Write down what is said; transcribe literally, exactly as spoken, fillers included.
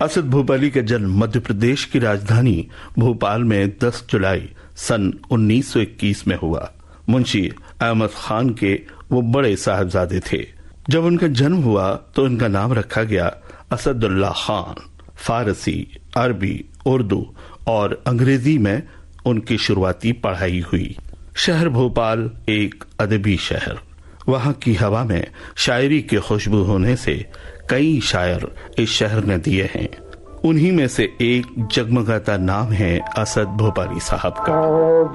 असद भोपाली का जन्म मध्य प्रदेश की राजधानी भोपाल में दस जुलाई सन उन्नीस सौ इक्कीस में हुआ। मुंशी अहमद खान के वो बड़े साहबजादे थे। जब उनका जन्म हुआ तो उनका नाम रखा गया असदुल्लाह खान। फारसी, अरबी, उर्दू और अंग्रेजी में उनकी शुरुआती पढ़ाई हुई। शहर भोपाल एक अदबी शहर। वहाँ की हवा में शायरी की खुशबू होने से कई शायर इस शहर ने दिए हैं। उन्हीं में से एक जगमगाता नाम है असद भोपाली साहब का।